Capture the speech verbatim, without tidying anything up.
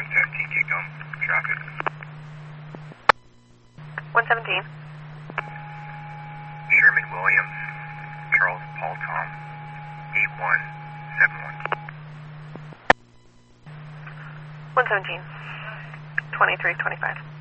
one seventeen, keep going. Traffic. one seventeen. Sherman Williams, Charles Paul Tom, eight one seven one. one seventeen. twenty-three twenty-five.